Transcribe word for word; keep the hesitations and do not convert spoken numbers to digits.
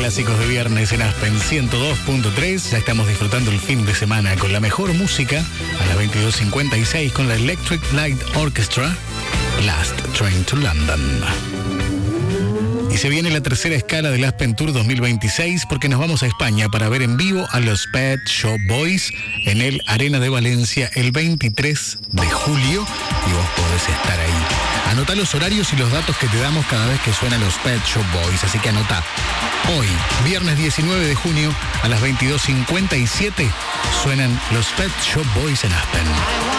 clásicos de viernes en Aspen ciento dos punto tres. Ya estamos disfrutando el fin de semana con la mejor música a las veintidós cincuenta y seis con la Electric Light Orchestra, Last Train to London. Y se viene la tercera escala del Aspen Tour dos mil veintiséis porque nos vamos a España para ver en vivo a los Pet Shop Boys en el Arena de Valencia el veintitrés de julio y vos podés estar ahí. Anotá los horarios y los datos que te damos cada vez que suenan los Pet Shop Boys, así que anotá. Hoy, viernes diecinueve de junio, a las veintidós cincuenta y siete, suenan los Pet Shop Boys en Aspen.